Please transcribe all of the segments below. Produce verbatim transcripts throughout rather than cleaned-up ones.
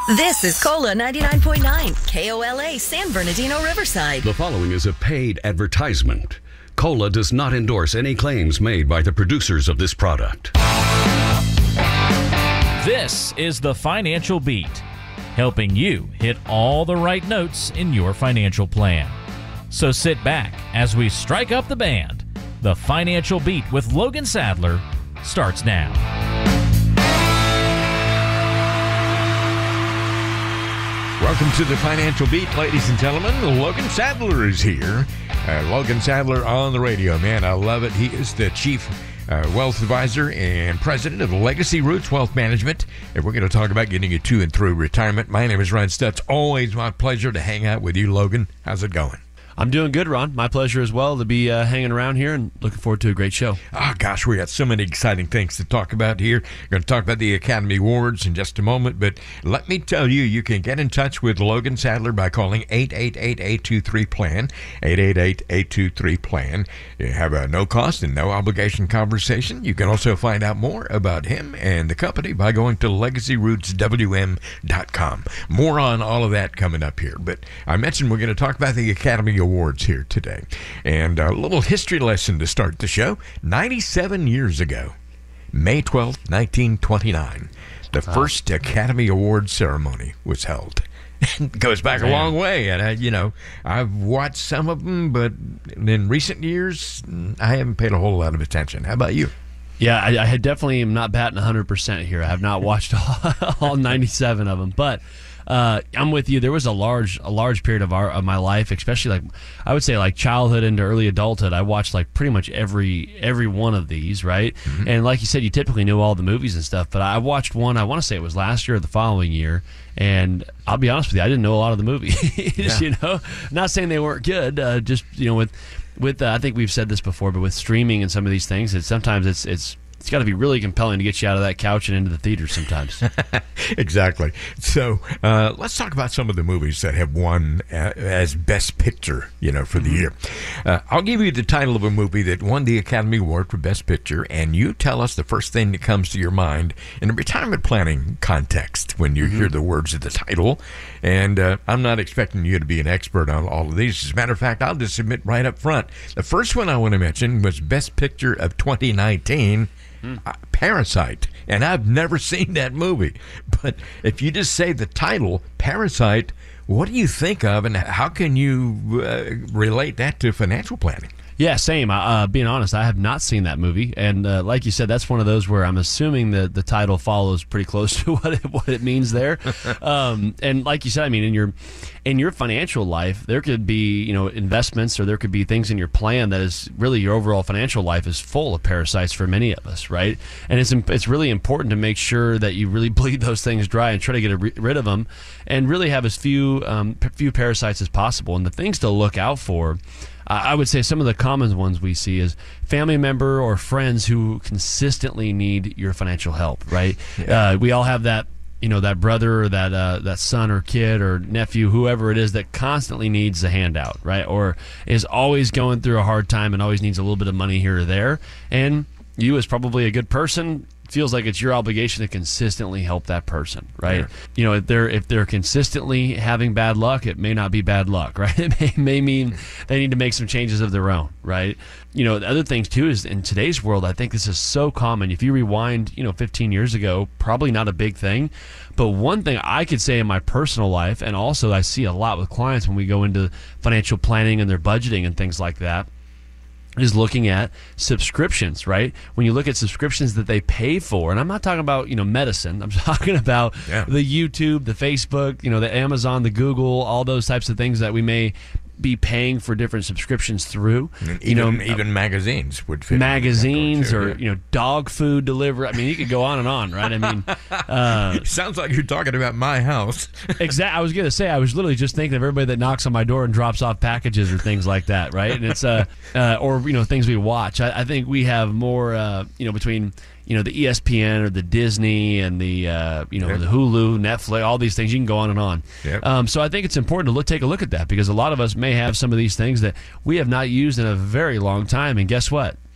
This is Cola ninety-nine point nine, K O L A, San Bernardino, Riverside. The following is a paid advertisement. Cola does not endorse any claims made by the producers of this product. This is the Financial Beat, helping you hit all the right notes in your financial plan. So sit back as we strike up the band. The Financial Beat with Logan Sadler starts now. Welcome to the Financial Beat, ladies and gentlemen. Logan Sadler is here. Uh, Logan Sadler on the radio. Man, I love it. He is the Chief uh, Wealth Advisor and President of Legacy Roots Wealth Management. And we're going to talk about getting you to and through retirement. My name is Ron Stutz. Always my pleasure to hang out with you, Logan. How's it going? I'm doing good, Ron. My pleasure as well to be uh, hanging around here and looking forward to a great show. Oh, gosh, we got so many exciting things to talk about here. We're going to talk about the Academy Awards in just a moment, but let me tell you, you can get in touch with Logan Sadler by calling eight eight eight, eight two three, PLAN, eight eight eight, eight two three, PLAN. You have a no-cost and no-obligation conversation. You can also find out more about him and the company by going to legacy roots w m dot com. More on all of that coming up here, but I mentioned we're going to talk about the Academy Awards here today. And a little history lesson to start the show. ninety-seven years ago, May twelfth, nineteen twenty-nine, the wow. first Academy Award ceremony was held. It goes back Man. a long way, and I, you know, I've watched some of them, but in recent years, I haven't paid a whole lot of attention. How about you? Yeah, I, I definitely am not batting one hundred percent here. I have not watched all, all ninety-seven of them, but Uh, I'm with you. There was a large, a large period of our of my life, especially like I would say like childhood into early adulthood. I watched like pretty much every every one of these, right? Mm-hmm. And like you said, you typically know all the movies and stuff. But I watched one. I want to say it was last year or the following year. And I'll be honest with you, I didn't know a lot of the movies. Yeah. You know, not saying they weren't good. Uh, just you know, with with uh, I think we've said this before, but with streaming and some of these things, it's sometimes it's it's. It's got to be really compelling to get you out of that couch and into the theater sometimes. Exactly. So uh, let's talk about some of the movies that have won uh, as Best Picture, you know, for the mm-hmm. year. Uh, I'll give you the title of a movie that won the Academy Award for Best Picture, and you tell us the first thing that comes to your mind in a retirement planning context when you mm-hmm. hear the words of the title. And uh, I'm not expecting you to be an expert on all of these. As a matter of fact, I'll just admit right up front. The first one I want to mention was Best Picture of twenty nineteen. Uh, Parasite, and I've never seen that movie. But if you just say the title, Parasite, what do you think of, and how can you uh, relate that to financial planning? Yeah, same. Uh, being honest, I have not seen that movie, and uh, like you said, that's one of those where I'm assuming that the title follows pretty close to what it, what it means there. um, and like you said, I mean, in your in your financial life, there could be you know investments, or there could be things in your plan that is really your overall financial life is full of parasites for many of us, right? And it's it's really important to make sure that you really bleed those things dry and try to get rid of them, and really have as few um, few parasites as possible. And the things to look out for. I would say some of the common ones we see is family member or friends who consistently need your financial help, right? Yeah. Uh, we all have that, you know, that brother or that uh, that son or kid or nephew, whoever it is, that constantly needs a handout, right? Or is always going through a hard time and always needs a little bit of money here or there. And you, as probably a good person, feels like it's your obligation to consistently help that person, right? Yeah. You know, if they're if they're consistently having bad luck, it may not be bad luck, right? It may, may mean they need to make some changes of their own, right? You know, the other things too is in today's world, I think this is so common. If you rewind, you know, fifteen years ago, probably not a big thing. But one thing I could say in my personal life, and also I see a lot with clients when we go into financial planning and their budgeting and things like that, is looking at subscriptions, right? When you look at subscriptions that they pay for, and I'm not talking about, you know, medicine. I'm talking about yeah. the YouTube, the Facebook, you know, the Amazon, the Google, all those types of things that we may be paying for different subscriptions through. Even, you know, even magazines would fit. Magazines too, or, yeah. you know, dog food delivery. I mean, you could go on and on, right? I mean, uh, sounds like you're talking about my house. Exactly. I was going to say, I was literally just thinking of everybody that knocks on my door and drops off packages or things like that, right? And it's, uh, uh or, you know, things we watch. I, I think we have more, uh, you know, between, you know, the E S P N or the Disney and the, uh, you know, yep. the Hulu, Netflix, all these things. You can go on and on. Yep. Um, so I think it's important to look, take a look at that, because a lot of us may have some of these things that we have not used in a very long time. And guess what?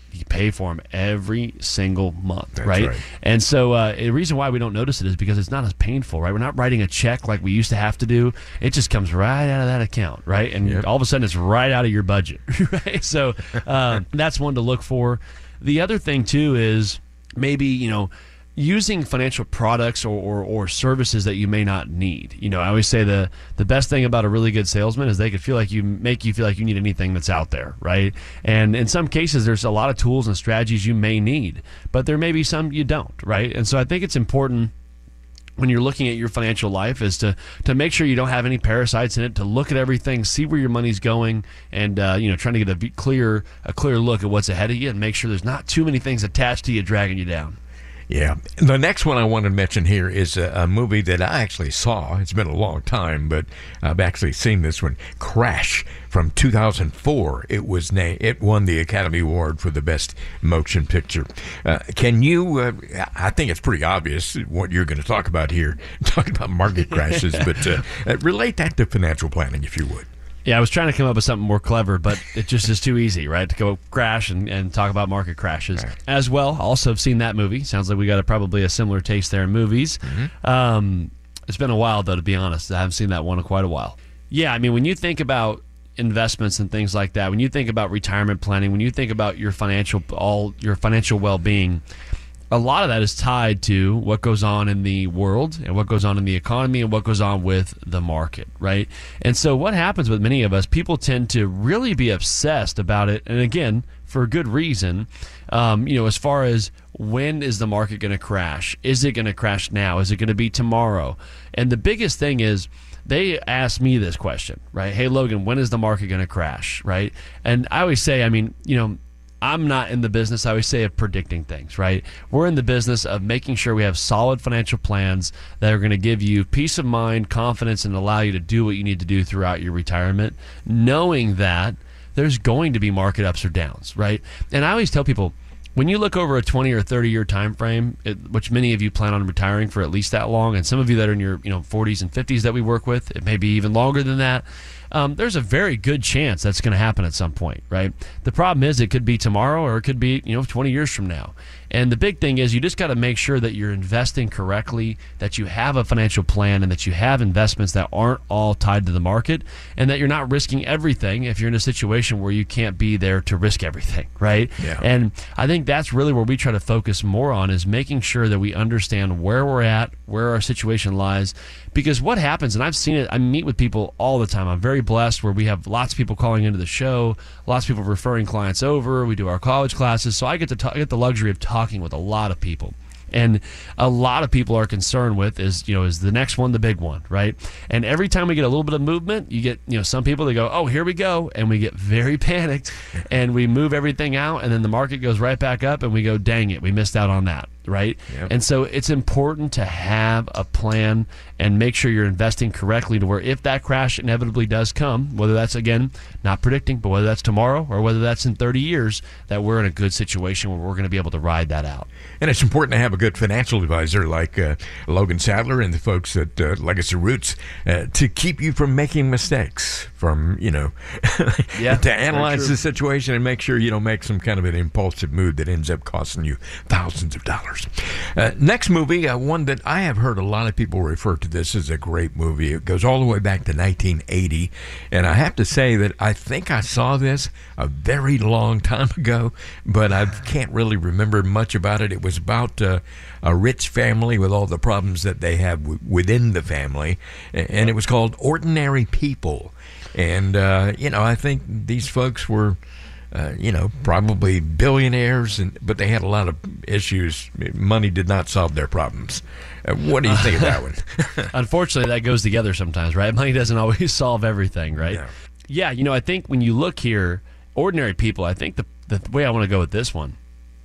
you pay for them every single month, That's right? right. And so uh, the reason why we don't notice it is because it's not as painful, right? We're not writing a check like we used to have to do. It just comes right out of that account, right? And Yep. all of a sudden it's right out of your budget, right? So uh, that's one to look for. The other thing, too, is maybe, you know, using financial products or, or, or services that you may not need. You know, I always say the the best thing about a really good salesman is they could feel like you make you feel like you need anything that's out there, right? And in some cases, there's a lot of tools and strategies you may need, but there may be some you don't, right? And so I think it's important when you're looking at your financial life is to to make sure you don't have any parasites in it, to look at everything, see where your money's going, and uh, you know, trying to get a v- clear a clear look at what's ahead of you and make sure there's not too many things attached to you dragging you down. Yeah. The next one I want to mention here is a, a movie that I actually saw. It's been a long time, but I've actually seen this one. Crash from two thousand four. It was na- It won the Academy Award for the Best Motion Picture. Uh, can you, uh, I think it's pretty obvious what you're going to talk about here, talking about market crashes, but uh, uh, relate that to financial planning, if you would. Yeah, I was trying to come up with something more clever, but it just is too easy, right? To go crash and, and talk about market crashes. Right. As well, also have seen that movie. Sounds like we got a, probably a similar taste there in movies. Mm-hmm. Um, it's been a while, though, to be honest. I haven't seen that one in quite a while. Yeah, I mean, when you think about investments and things like that, when you think about retirement planning, when you think about your financial all your financial well-being, a lot of that is tied to what goes on in the world and what goes on in the economy and what goes on with the market, right? And so what happens with many of us, people tend to really be obsessed about it. And again, for good reason, um, you know, as far as when is the market going to crash? Is it going to crash now? Is it going to be tomorrow? And the biggest thing is, they ask me this question, right? Hey, Logan, when is the market going to crash, right? And I always say, I mean, you know, I'm not in the business, I always say, of predicting things, right? We're in the business of making sure we have solid financial plans that are going to give you peace of mind, confidence, and allow you to do what you need to do throughout your retirement, knowing that there's going to be market ups or downs, right? And I always tell people, when you look over a twenty or thirty year time frame, it, which many of you plan on retiring for at least that long, and some of you that are in your you know forties and fifties that we work with, it may be even longer than that. Um, there's a very good chance that's going to happen at some point, right? The problem is it could be tomorrow or it could be you know twenty years from now. And the big thing is you just got to make sure that you're investing correctly, that you have a financial plan, and that you have investments that aren't all tied to the market, and that you're not risking everything if you're in a situation where you can't be there to risk everything, right? Yeah. And I think that's really where we try to focus more on, is making sure that we understand where we're at, where our situation lies. Because what happens, and I've seen it, I meet with people all the time. I'm very blessed where we have lots of people calling into the show, lots of people referring clients over. We do our college classes, so I get to talk, get the luxury of talking with a lot of people. And a lot of people are concerned with is, you know, is the next one the big one, right? And every time we get a little bit of movement, you get, you know, some people, they go, oh, here we go. And we get very panicked and we move everything out, and then the market goes right back up and we go, dang it, we missed out on that, right? Yep. And so it's important to have a plan and make sure you're investing correctly to where if that crash inevitably does come, whether that's, again, not predicting, but whether that's tomorrow or whether that's in thirty years, that we're in a good situation where we're going to be able to ride that out. And it's important to have a good financial advisor like uh, Logan Sadler and the folks at uh, Legacy Roots uh, to keep you from making mistakes, from, you know, Yeah, to analyze very true. the situation and make sure you don't make some kind of an impulsive move that ends up costing you thousands of dollars. Uh, next movie, uh, one that I have heard a lot of people refer to this as a great movie. It goes all the way back to nineteen eighty, and I have to say that I think I saw this a very long time ago, but I can't really remember much about it. It was about uh, a rich family with all the problems that they have w- within the family, and it was called Ordinary People. And, uh, you know, I think these folks were, uh, you know, probably billionaires, and but they had a lot of issues. Money did not solve their problems. Uh, what do you think of that one? Unfortunately, that goes together sometimes, right? Money doesn't always solve everything, right? Yeah. Yeah, you know, I think when you look here, Ordinary People, I think the, the way I want to go with this one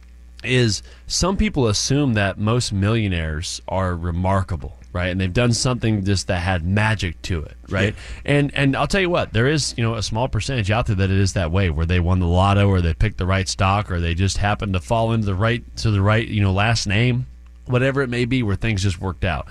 is some people assume that most millionaires are remarkable, right? And they've done something just that had magic to it, right? Yeah. And and I'll tell you what, there is, you know, a small percentage out there that it is that way, where they won the lotto or they picked the right stock or they just happened to fall into the right to the right, you know, last name, whatever it may be, where things just worked out.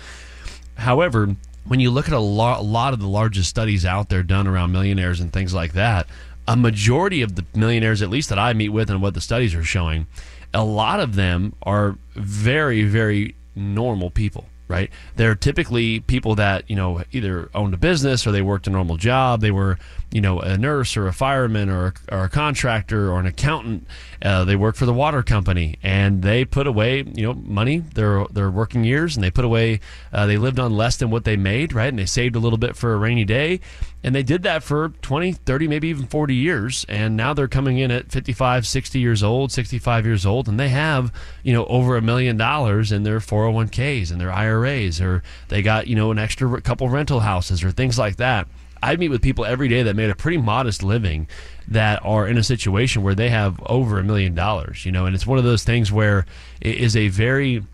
However, when you look at a, lo- a lot of the largest studies out there done around millionaires and things like that, a majority of the millionaires, at least that I meet with and what the studies are showing, a lot of them are very, very normal people. Right? They're typically people that, you know, either owned a business or they worked a normal job. They were, you know, a nurse or a fireman or a, or a contractor or an accountant. Uh, they work for the water company, and they put away, you know, money, their their working years, and they put away, uh, they lived on less than what they made, right? And they saved a little bit for a rainy day. And they did that for twenty, thirty, maybe even forty years. And now they're coming in at fifty-five, sixty years old, sixty-five years old, and they have, you know, over a million dollars in their four oh one k's and their I R As, or they got, you know, an extra couple rental houses or things like that. I meet with people every day that made a pretty modest living that are in a situation where they have over a million dollars, you know, and it's one of those things where it is a very,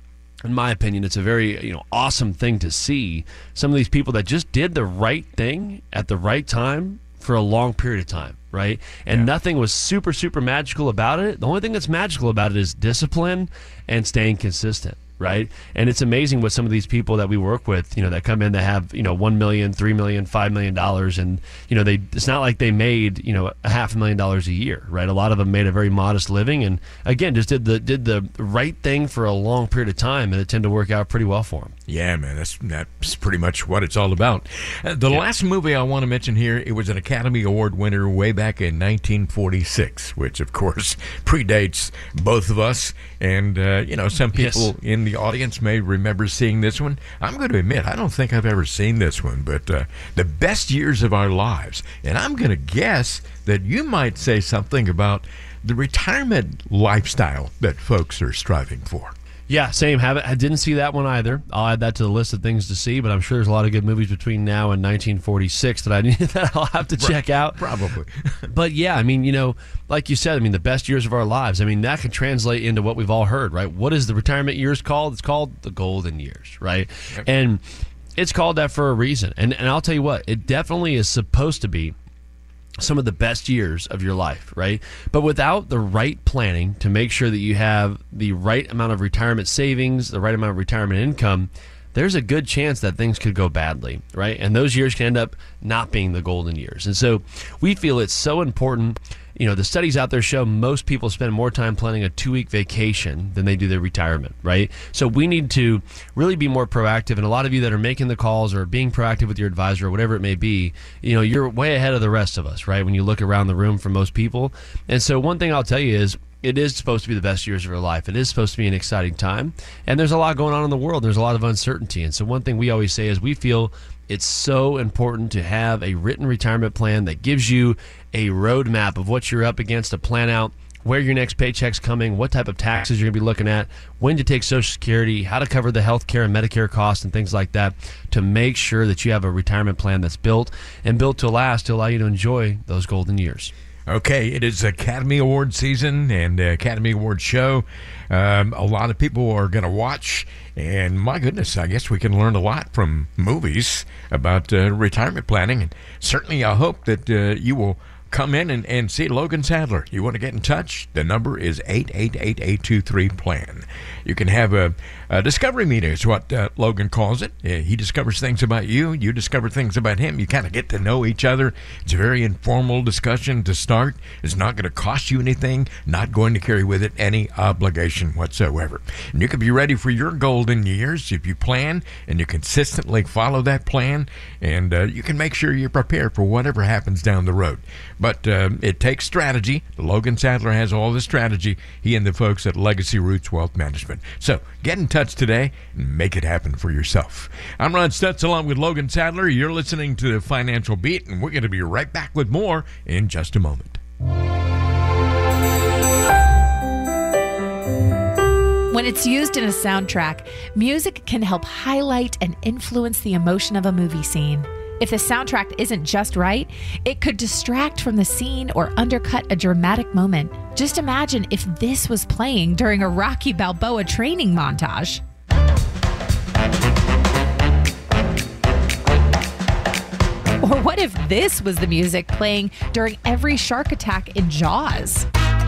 in my opinion, it's a very, you know, awesome thing to see some of these people that just did the right thing at the right time for a long period of time, right? And yeah. nothing was super, super magical about it. The only thing that's magical about it is discipline and staying consistent. Right. And it's amazing what some of these people that we work with, you know, that come in that have, you know, one million, three million, five million dollars. And, you know, they it's not like they made, you know, a half a million dollars a year. Right. A lot of them made a very modest living. And again, just did the did the right thing for a long period of time. And it tended to work out pretty well for them. Yeah, man, that's that's pretty much what it's all about. Uh, the yeah. last movie I want to mention here, it was an Academy Award winner way back in nineteen forty-six, which, of course, predates both of us. And, uh, you know, some people yes. in the audience may remember seeing this one. I'm going to admit, I don't think I've ever seen this one, but uh, The Best Years of Our Lives. And I'm going to guess that you might say something about the retirement lifestyle that folks are striving for. Yeah, same. Haven't, I didn't see that one either. I'll add that to the list of things to see, but I'm sure there's a lot of good movies between now and nineteen forty-six that I need that I'll have to check out. Probably. But yeah, I mean, you know, like you said, I mean, the best years of our lives. I mean, that can translate into what we've all heard, right? What is the retirement years called? It's called the golden years, right? Yep. And it's called that for a reason. And and I'll tell you what, it definitely is supposed to be some of the best years of your life, right? But without the right planning to make sure that you have the right amount of retirement savings, the right amount of retirement income, there's a good chance that things could go badly, right? And those years can end up not being the golden years. And so we feel it's so important. You know, the studies out there show most people spend more time planning a two-week vacation than they do their retirement, right? So we need to really be more proactive. And a lot of you that are making the calls or being proactive with your advisor or whatever it may be, you know, you're way ahead of the rest of us, right? When you look around the room for most people. And so one thing I'll tell you is, it is supposed to be the best years of your life. It is supposed to be an exciting time. And there's a lot going on in the world. There's a lot of uncertainty. And so one thing we always say is we feel it's so important to have a written retirement plan that gives you a roadmap of what you're up against, to plan out where your next paycheck's coming, what type of taxes you're going to be looking at, when to take Social Security, how to cover the health care and Medicare costs and things like that, to make sure that you have a retirement plan that's built and built to last to allow you to enjoy those golden years. Okay, it is Academy Award season and the Academy Award show. Um, a lot of people are going to watch, and my goodness, I guess we can learn a lot from movies about uh, retirement planning. And certainly I hope that uh, you will come in and, and see Logan Sadler. You want to get in touch? The number is eight eight eight, eight two three, plan. You can have a, a discovery meeting is what uh, Logan calls it. Uh, he discovers things about you. You discover things about him. You kind of get to know each other. It's a very informal discussion to start. It's not going to cost you anything, not going to carry with it any obligation whatsoever. And you can be ready for your golden years if you plan and you consistently follow that plan, and uh, you can make sure you're prepared for whatever happens down the road. But uh, it takes strategy. Logan Sadler has all the strategy, he and the folks at Legacy Roots Wealth Management. So get in touch today and make it happen for yourself. I'm Ron Stutz along with Logan Sadler. You're listening to the Financial Beat, and we're going to be right back with more in just a moment. When it's used in a soundtrack, music can help highlight and influence the emotion of a movie scene. If the soundtrack isn't just right, it could distract from the scene or undercut a dramatic moment. Just imagine if this was playing during a Rocky Balboa training montage. Or what if this was the music playing during every shark attack in Jaws?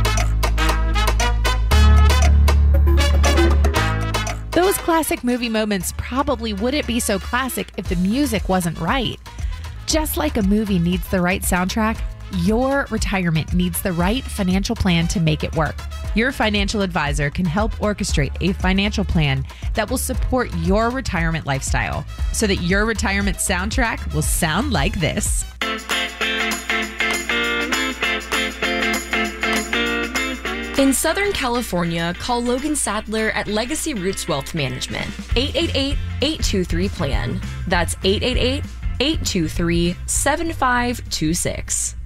Those classic movie moments probably wouldn't be so classic if the music wasn't right. Just like a movie needs the right soundtrack, Your retirement needs the right financial plan to make it work. Your financial advisor can help orchestrate a financial plan that will support your retirement lifestyle so that your retirement soundtrack will sound like this. In Southern California, call Logan Sadler at Legacy Roots Wealth Management, eight eight eight, eight two three, P L A N. That's eight eight eight, eight two three, seven five two six.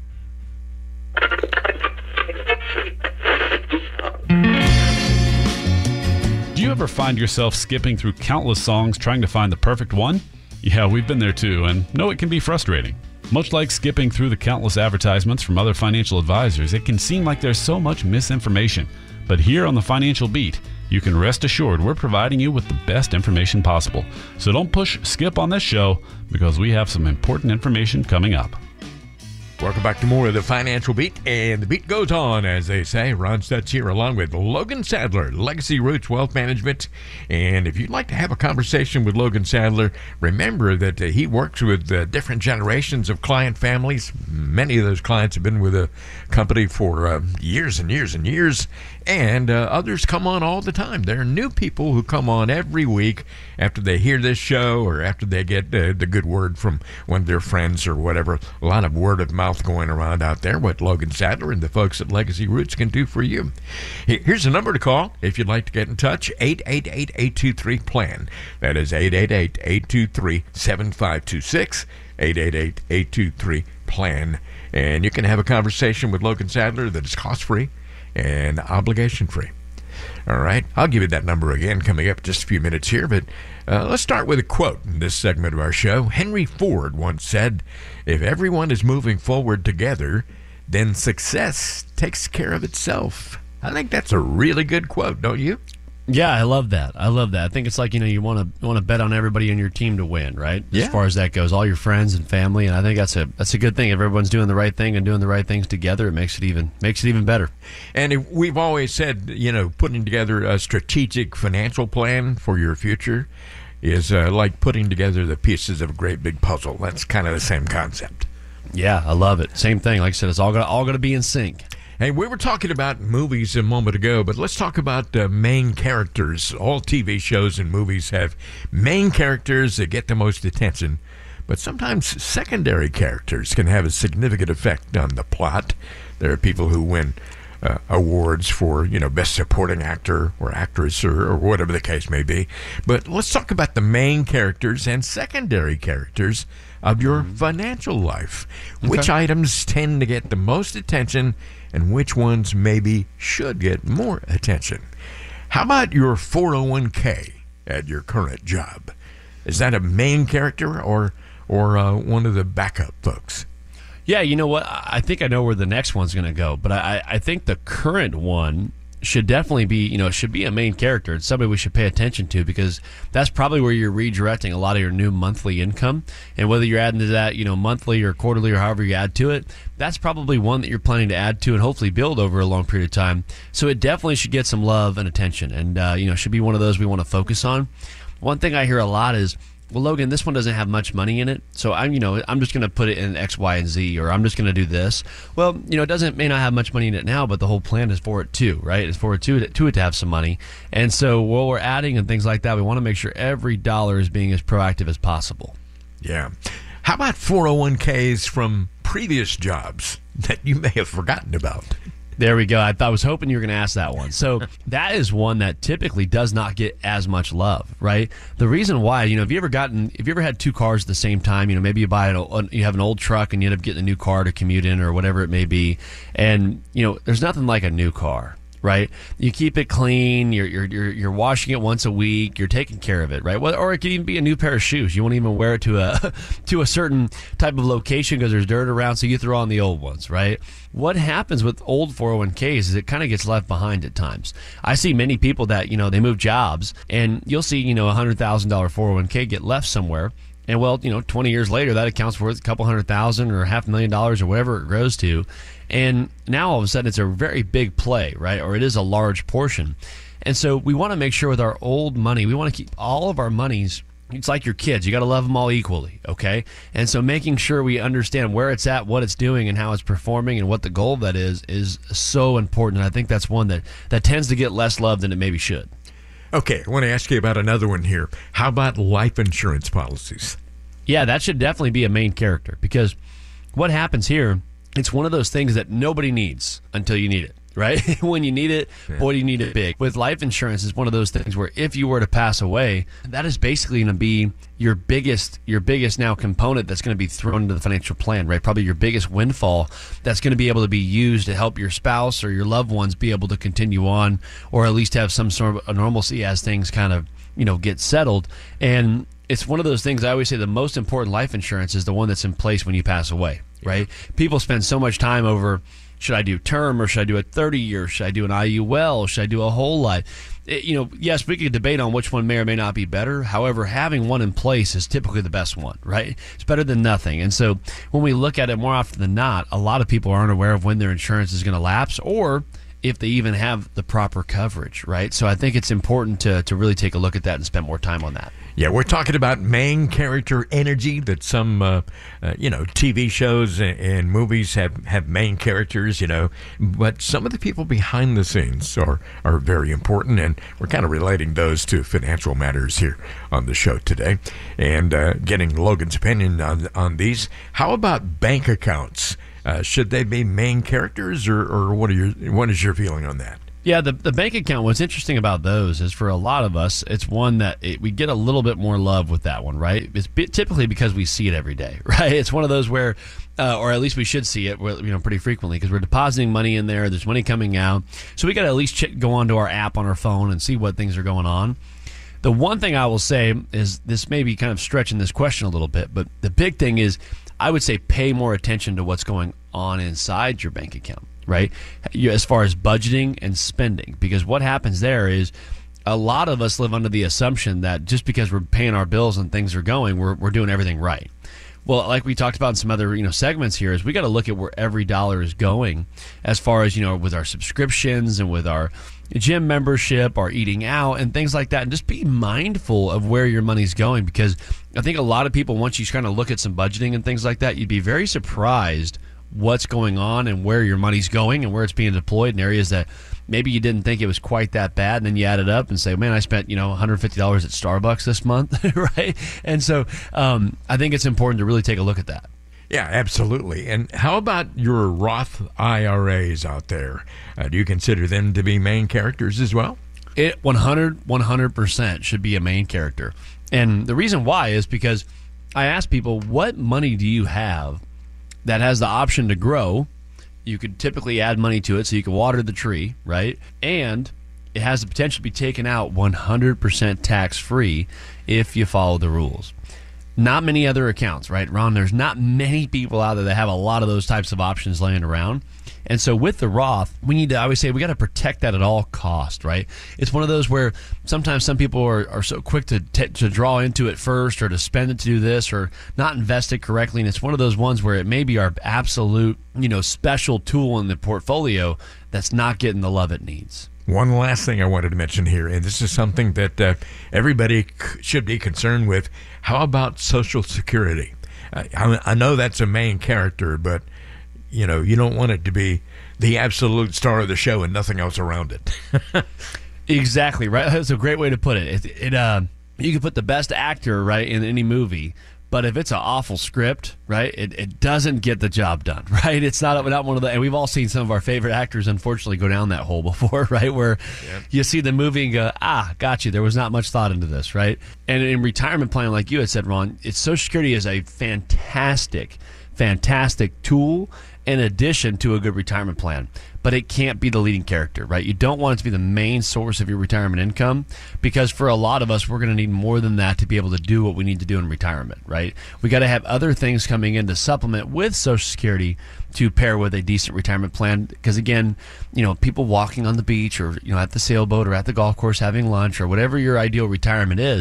Do you ever find yourself skipping through countless songs trying to find the perfect one? Yeah, we've been there too, and know it can be frustrating. Much like skipping through the countless advertisements from other financial advisors, it can seem like there's so much misinformation. But here on the Financial Beat, you can rest assured we're providing you with the best information possible. So don't push skip on this show, because we have some important information coming up. Welcome back to more of the Financial Beat, and the beat goes on, as they say. Ron Stutz here along with Logan Sadler, Legacy Roots Wealth Management. And if you'd like to have a conversation with Logan Sadler, remember that uh, he works with uh, different generations of client families. Many of those clients have been with a company for uh, years and years and years, and uh, others come on all the time. There are new people who come on every week after they hear this show or after they get uh, the good word from one of their friends or whatever. A lot of word of mouth going around out there, what Logan Sadler and the folks at Legacy Roots can do for you. Here's a number to call if you'd like to get in touch, eight eight eight, eight two three, P L A N. That is eight eight eight, eight two three, seven five two six, eight eight eight, eight two three, P L A N. And you can have a conversation with Logan Sadler that is cost-free and obligation-free. All right, I'll give you that number again coming up in just a few minutes here, but uh, let's start with a quote in this segment of our show. Henry Ford once said, "If everyone is moving forward together, then success takes care of itself." I think that's a really good quote, don't you? Yeah, I love that. I love that. I think it's like, you know, you want to want to bet on everybody in your team to win, right? Yeah. As far as that goes, all your friends and family, and I think that's a that's a good thing. If everyone's doing the right thing and doing the right things together, it makes it even makes it even better. And if we've always said, you know, putting together a strategic financial plan for your future is uh, like putting together the pieces of a great big puzzle. That's kind of the same concept. Yeah, I love it. Same thing. Like I said, it's all gonna all gonna be in sync. Hey, we were talking about movies a moment ago, but let's talk about uh, main characters. All T V shows and movies have main characters that get the most attention, but sometimes secondary characters can have a significant effect on the plot. There are people who win uh, awards for, you know, best supporting actor or actress or, or whatever the case may be. But let's talk about the main characters and secondary characters of your financial life. Okay. Which items tend to get the most attention and which ones maybe should get more attention? How about your four oh one k at your current job? Is that a main character or or uh, one of the backup folks? Yeah, you know what? I think I know where the next one's going to go, but I, I think the current one should definitely be, you know, should be a main character. It's somebody we should pay attention to, because that's probably where you're redirecting a lot of your new monthly income. And whether you're adding to that, you know, monthly or quarterly or however you add to it, that's probably one that you're planning to add to and hopefully build over a long period of time. So it definitely should get some love and attention, and, uh, you know, should be one of those we want to focus on. One thing I hear a lot is, well, Logan, this one doesn't have much money in it, so I'm, you know, I'm just going to put it in X, Y, and Z, or I'm just going to do this. Well, you know, it doesn't may not have much money in it now, but the whole plan is for it too, right? It's for it to, to it to have some money, and so while we're adding and things like that, we want to make sure every dollar is being as proactive as possible. Yeah. How about four oh one k's from previous jobs that you may have forgotten about? There we go. I, thought, I was hoping you were going to ask that one. So that is one that typically does not get as much love, right? The reason why, you know, if you ever gotten, if you ever had two cars at the same time, you know, maybe you buy an, you have an old truck and you end up getting a new car to commute in or whatever it may be, and you know, there's nothing like a new car. Right, you keep it clean. You're you're you're you're washing it once a week. You're taking care of it, right? Well, or it could even be a new pair of shoes. You won't even wear it to a to a certain type of location because there's dirt around, so you throw on the old ones, right? What happens with old four oh one k's is it kind of gets left behind at times. I see many people that, you know, they move jobs, and you'll see, you know, a hundred thousand dollar four oh one k get left somewhere. And well, you know, twenty years later, that accounts for a couple hundred thousand or half a million dollars or whatever it grows to. And now all of a sudden it's a very big play, right? Or it is a large portion. And so we want to make sure with our old money, we want to keep all of our monies it's like your kids. You got to love them all equally, okay? And so making sure we understand where it's at, what it's doing, and how it's performing, and what the goal of that is, is so important. And I think that's one that, that tends to get less love than it maybe should. Okay, I want to ask you about another one here. How about life insurance policies? Yeah, that should definitely be a main character, because what happens here, it's one of those things that nobody needs until you need it. Right? When you need it, yeah. boy, do you need it big. With life insurance, it's one of those things where if you were to pass away, that is basically going to be your biggest, your biggest now component that's going to be thrown into the financial plan, right? Probably your biggest windfall that's going to be able to be used to help your spouse or your loved ones be able to continue on, or at least have some sort of a normalcy as things kind of, you know, get settled. And it's one of those things I always say the most important life insurance is the one that's in place when you pass away, right? Yeah. People spend so much time over, should I do term or should I do a thirty year? Should I do an I U L? Should I do a whole life? It, you know, yes, we could debate on which one may or may not be better. However, having one in place is typically the best one, right? It's better than nothing. And so when we look at it more often than not, a lot of people aren't aware of when their insurance is going to lapse or if they even have the proper coverage, right? So I think it's important to, to really take a look at that and spend more time on that. Yeah, we're talking about main character energy that some, uh, uh, you know, T V shows and, and movies have, have main characters, you know, but some of the people behind the scenes are, are very important, and we're kind of relating those to financial matters here on the show today and uh, getting Logan's opinion on, on these. How about bank accounts? Uh, should they be main characters, or, or what are your what is your feeling on that? Yeah, the the bank account, what's interesting about those is for a lot of us, it's one that it, we get a little bit more love with that one, right? It's typically because we see it every day, right? It's one of those where, uh, or at least we should see it, you know, pretty frequently, because we're depositing money in there, there's money coming out. So we got to at least check, go onto our app on our phone and see what things are going on. The one thing I will say is, this may be kind of stretching this question a little bit, but the big thing is, I would say pay more attention to what's going on inside your bank account, right? You, as far as budgeting and spending, because what happens there is a lot of us live under the assumption that just because we're paying our bills and things are going, we're we're doing everything right. Well, like we talked about in some other, you know, segments here, is we got to look at where every dollar is going, as far as, you know, with our subscriptions and with our gym membership, our eating out and things like that, and just be mindful of where your money's going, because I think a lot of people, once you kind of look at some budgeting and things like that, you'd be very surprised what's going on and where your money's going and where it's being deployed in areas that maybe you didn't think it was quite that bad, and then you add it up and say, man, I spent, you know, one hundred fifty dollars at Starbucks this month, right? And so um, I think it's important to really take a look at that. Yeah, absolutely. And how about your Roth I R As out there? Uh, do you consider them to be main characters as well? It one hundred, one hundred percent should be a main character. And the reason why is because I ask people, what money do you have that has the option to grow? You could typically add money to it so you can water the tree, right? And it has the potential to be taken out one hundred percent tax-free if you follow the rules. Not many other accounts, right, Ron? There's not many people out there that have a lot of those types of options laying around. And so with the Roth, we need to, I always say, we got to protect that at all cost, right? It's one of those where sometimes some people are, are so quick to t- to draw into it first, or to spend it to do this, or not invest it correctly. And it's one of those ones where it may be our absolute, you know, special tool in the portfolio that's not getting the love it needs. One last thing I wanted to mention here, and this is something that uh, everybody c- should be concerned with. How about Social Security? Uh, I, I know that's a main character, but you know, you don't want it to be the absolute star of the show and nothing else around it. Exactly, right? That's a great way to put it. It, it uh, you can put the best actor, right, in any movie, but if it's an awful script, right, it, it doesn't get the job done, right? It's not, not one of the, and we've all seen some of our favorite actors, unfortunately, go down that hole before, right, where yep. you see the movie and go, ah, got you, there was not much thought into this, right? And in retirement planning, like you had said, Ron, it's Social Security is a fantastic, fantastic tool in addition to a good retirement plan. But it can't be the leading character, right? You don't want it to be the main source of your retirement income, because for a lot of us, we're going to need more than that to be able to do what we need to do in retirement, right? We got to have other things coming in to supplement with Social Security to pair with a decent retirement plan. Because again, you know, people walking on the beach, or, you know, at the sailboat, or at the golf course having lunch, or whatever your ideal retirement is,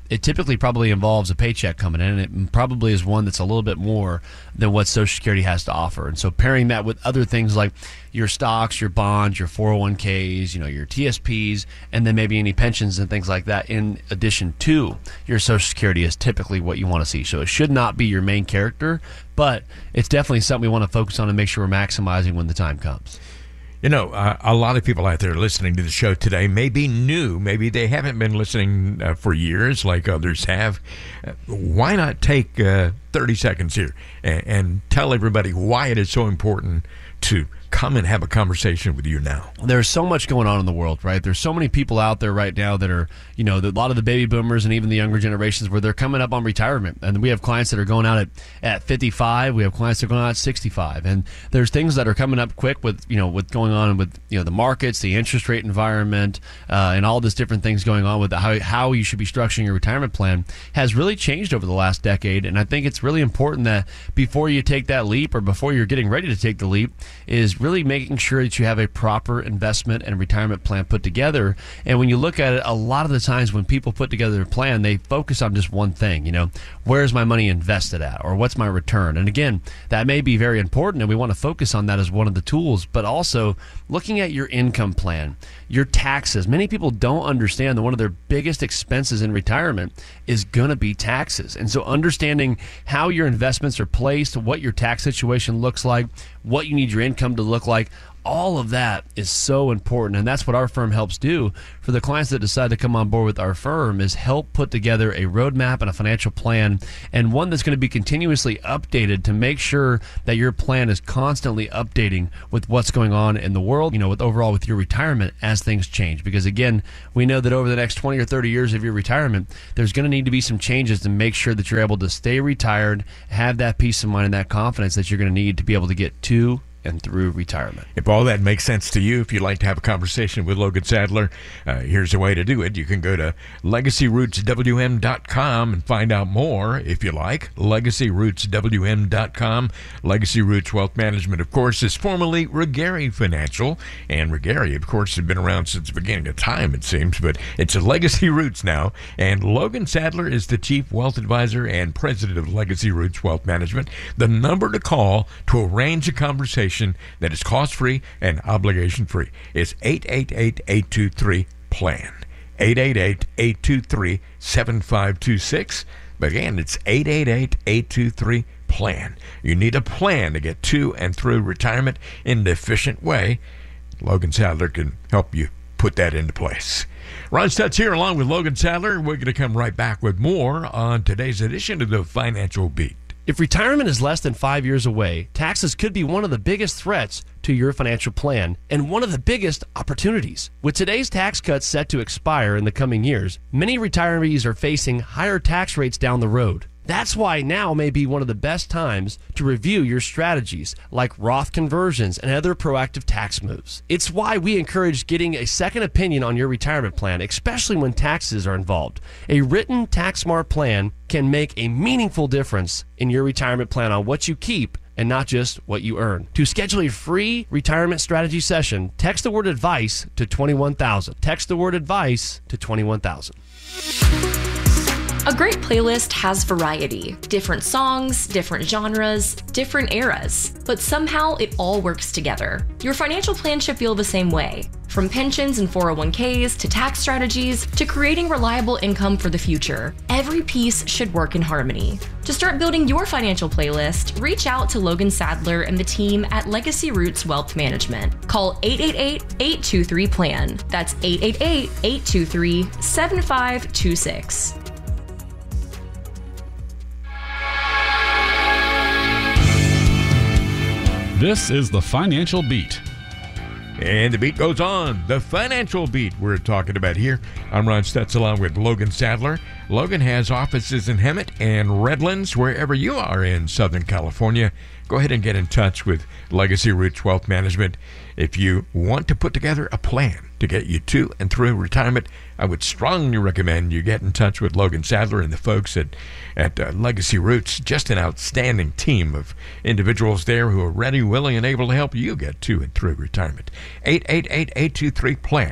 it typically probably involves a paycheck coming in, and it probably is one that's a little bit more than what Social Security has to offer. And so pairing that with other things like your stocks, your bonds, your four oh one k's, you know, your T S Ps, and then maybe any pensions and things like that in addition to your Social Security is typically what you want to see. So it should not be your main character, but it's definitely something we want to focus on and make sure we're maximizing when the time comes. You know, uh, a lot of people out there listening to the show today may be new. Maybe they haven't been listening uh, for years like others have. Uh, why not take uh, thirty seconds here and, and tell everybody why it is so important to come and have a conversation with you now? There's so much going on in the world, right? There's so many people out there right now that are, you know, the, a lot of the baby boomers and even the younger generations where they're coming up on retirement. And we have clients that are going out at, at fifty-five. We have clients that are going out at sixty-five. And there's things that are coming up quick with, you know, with going on with, you know, the markets, the interest rate environment, uh, and all these different things going on with how, how you should be structuring your retirement plan has really changed over the last decade. And I think it's really important that before you take that leap or before you're getting ready to take the leap is really making sure that you have a proper investment and retirement plan put together. And when you look at it, a lot of the times when people put together a plan, they focus on just one thing, you know, where's my money invested at, or what's my return? And again, that may be very important, and we want to focus on that as one of the tools, but also looking at your income plan, your taxes. Many people don't understand that one of their biggest expenses in retirement is going to be taxes. And so understanding how your investments are placed, what your tax situation looks like, what you need your income to look like, all of that is so important. And that's what our firm helps do for the clients that decide to come on board with our firm, is help put together a roadmap and a financial plan, and one that's going to be continuously updated to make sure that your plan is constantly updating with what's going on in the world, you know, with overall with your retirement as things change. Because again, we know that over the next twenty or thirty years of your retirement, there's going to need to be some changes to make sure that you're able to stay retired, have that peace of mind and that confidence that you're going to need to be able to get to and through retirement. If all that makes sense to you, if you'd like to have a conversation with Logan Sadler, uh, here's a way to do it. You can go to legacy roots w m dot com and find out more if you like. legacy roots w m dot com. Legacy Roots Wealth Management, of course, is formerly Regari Financial. And Regari, of course, has been around since the beginning of time, it seems, but it's a Legacy Roots now. And Logan Sadler is the Chief Wealth Advisor and President of Legacy Roots Wealth Management. The number to call to arrange a conversation that is cost-free and obligation-free is eight eight eight, eight two three, P L A N. eight eight eight, eight two three, seven five two six. But again, it's eight eight eight, eight two three, P L A N. You need a plan to get to and through retirement in an efficient way. Logan Sadler can help you put that into place. Ron Stutz here along with Logan Sadler. We're going to come right back with more on today's edition of the Financial Beat. If retirement is less than five years away, taxes could be one of the biggest threats to your financial plan and one of the biggest opportunities. With today's tax cuts set to expire in the coming years, many retirees are facing higher tax rates down the road. That's why now may be one of the best times to review your strategies like Roth conversions and other proactive tax moves. It's why we encourage getting a second opinion on your retirement plan, especially when taxes are involved. A written tax-smart plan can make a meaningful difference in your retirement plan on what you keep and not just what you earn. To schedule a free retirement strategy session, text the word advice to twenty-one thousand. Text the word advice to twenty-one thousand. A great playlist has variety, different songs, different genres, different eras, but somehow it all works together. Your financial plan should feel the same way. From pensions and four oh one k's to tax strategies to creating reliable income for the future, every piece should work in harmony. To start building your financial playlist, reach out to Logan Sadler and the team at Legacy Roots Wealth Management. Call eight eight eight, eight two three, P L A N. That's eight eight eight, eight two three, seven five two six. This is the Financial Beat. And the beat goes on. The Financial Beat we're talking about here. I'm Ron Stutz along with Logan Sadler. Logan has offices in Hemet and Redlands, wherever you are in Southern California. Go ahead and get in touch with Legacy Roots Wealth Management. If you want to put together a plan to get you to and through retirement, I would strongly recommend you get in touch with Logan Sadler and the folks at, at uh, Legacy Roots. Just an outstanding team of individuals there who are ready, willing, and able to help you get to and through retirement. eight eight eight, eight two three, P L A N.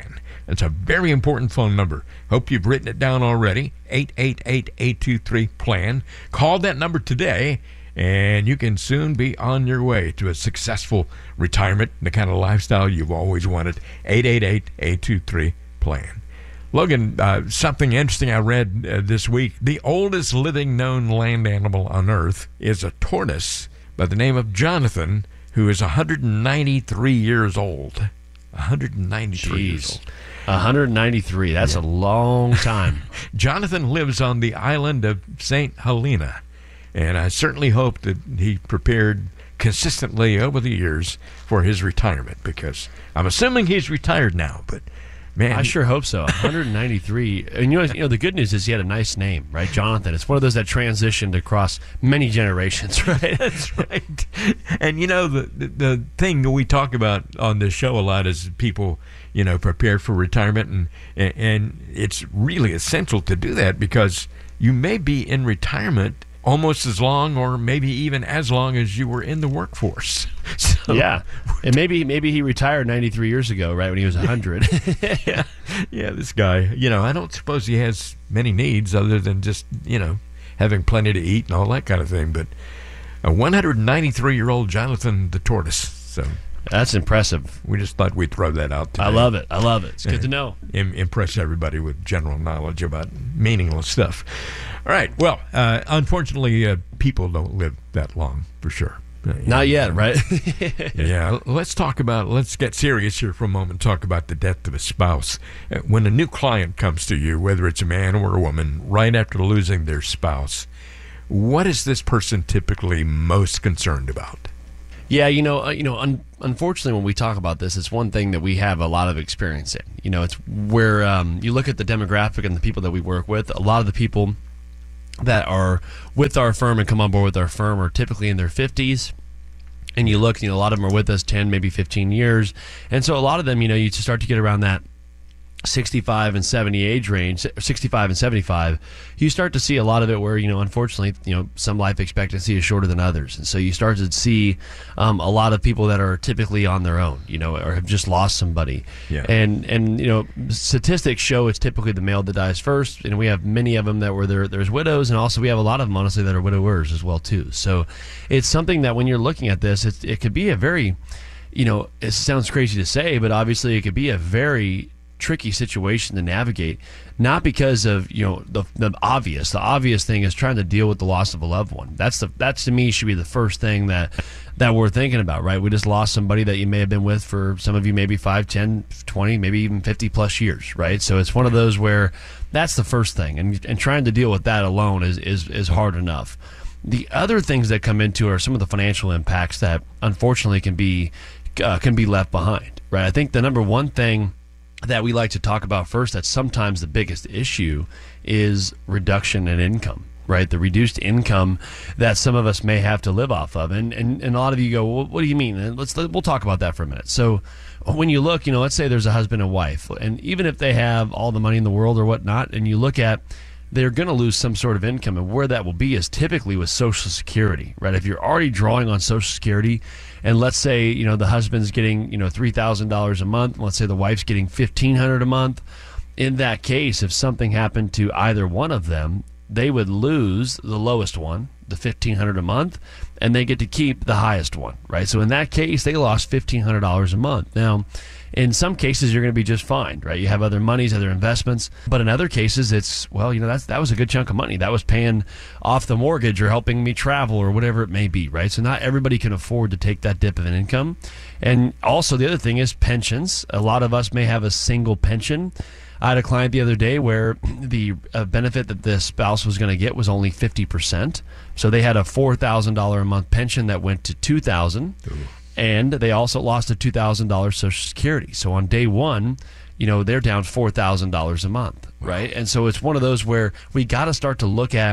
It's a very important phone number. Hope you've written it down already. eight eight eight, eight two three, plan. Call that number today, and you can soon be on your way to a successful retirement, the kind of lifestyle you've always wanted. eight eight eight, eight two three, plan. Logan, uh, something interesting I read uh, this week. The oldest living known land animal on Earth is a tortoise by the name of Jonathan, who is one hundred ninety-three years old. one hundred ninety-three Jeez. years old. one hundred ninety-three. That's yeah. a long time. Jonathan lives on the island of Saint Helena, and I certainly hope that he prepared consistently over the years for his retirement, because I'm assuming he's retired now, but man, I sure hope so. one hundred ninety-three. And you know, you know, the good news is he had a nice name, right? Jonathan. It's one of those that transitioned across many generations, right? That's right. And you know, the, the the thing that we talk about on this show a lot is people, you know, prepare for retirement, and and it's really essential to do that, because you may be in retirement almost as long, or maybe even as long, as you were in the workforce. So, yeah, and maybe maybe he retired ninety-three years ago, right, when he was one hundred. yeah, yeah. This guy, you know, I don't suppose he has many needs other than just, you know, having plenty to eat and all that kind of thing. But a one hundred ninety-three-year-old Jonathan the tortoise. So that's impressive. We just thought we'd throw that out today. I love it. I love it. It's good to know. Im- impress everybody with general knowledge about meaningless stuff. All right. Well, uh, unfortunately, uh, people don't live that long, for sure. Uh, Not yet, know. right? Yeah. Let's talk about, let's get serious here for a moment, talk about the death of a spouse. Uh, when a new client comes to you, whether it's a man or a woman, right after losing their spouse, what is this person typically most concerned about? Yeah, you know, uh, you know, un- unfortunately, when we talk about this, it's one thing that we have a lot of experience in. You know, it's where um, you look at the demographic and the people that we work with. A lot of the people that are with our firm and come on board with our firm are typically in their fifties. And you look, you know, a lot of them are with us ten, maybe fifteen years. And so a lot of them, you know, you start to get around that sixty-five and seventy age range, sixty-five and seventy-five, you start to see a lot of it where, you know, unfortunately, you know, some life expectancy is shorter than others. And so you start to see um, a lot of people that are typically on their own, you know, or have just lost somebody. Yeah. And, and you know, statistics show it's typically the male that dies first. And we have many of them that were there, there's widows, and also we have a lot of them, honestly, that are widowers as well, too. So it's something that when you're looking at this, it, it could be a very, you know, it sounds crazy to say, but obviously it could be a very tricky situation to navigate, not because of, you know, the the obvious. The obvious thing is trying to deal with the loss of a loved one. That's the that's to me should be the first thing that that we're thinking about, right? We just lost somebody that you may have been with for some of you maybe five, ten, twenty, maybe even fifty plus years, right? So it's one of those where that's the first thing, and and trying to deal with that alone is is is hard enough. The other things that come into are some of the financial impacts that unfortunately can be uh, can be left behind, right? I think the number one thing that we like to talk about first, that's sometimes the biggest issue, is reduction in income, right? The reduced income that some of us may have to live off of. And and, and a lot of you go, well, what do you mean? And let's we'll talk about that for a minute. So when you look, you know, let's say there's a husband and wife, and even if they have all the money in the world or whatnot, and you look at, they're going to lose some sort of income, and where that will be is typically with Social Security, right? If you're already drawing on Social Security, and let's say, you know, the husband's getting, you know, three thousand dollars a month, let's say the wife's getting fifteen hundred dollars a month, in that case, if something happened to either one of them, they would lose the lowest one, the fifteen hundred dollars a month, and they get to keep the highest one, right? So in that case, they lost fifteen hundred dollars a month. Now, in some cases, you're going to be just fine, right? You have other monies, other investments. But in other cases, it's, well, you know, that's that was a good chunk of money. That was paying off the mortgage or helping me travel or whatever it may be, right? So not everybody can afford to take that dip of an income. And also the other thing is pensions. A lot of us may have a single pension. I had a client the other day where the uh, benefit that the spouse was going to get was only fifty percent. So they had a four thousand dollars a month pension that went to two thousand dollars. And they also lost a two thousand dollars Social Security. So on day one, you know, they're down four thousand dollars a month, right? And so it's one of those where we got to start to look at,